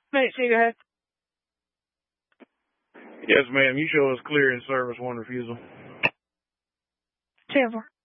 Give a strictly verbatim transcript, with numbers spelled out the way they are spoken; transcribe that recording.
Make sure you go ahead. Yes, ma'am. You show us clear in service one refusal. ten four.